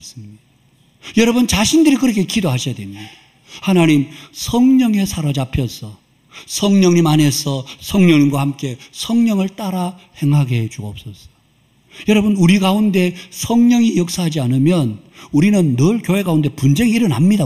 여러분 자신들이 그렇게 기도하셔야 됩니다. 하나님, 성령에 사로잡혀서 성령님 안에서 성령님과 함께 성령을 따라 행하게 해 주옵소서. 여러분, 우리 가운데 성령이 역사하지 않으면 우리는 늘 교회 가운데 분쟁이 일어납니다.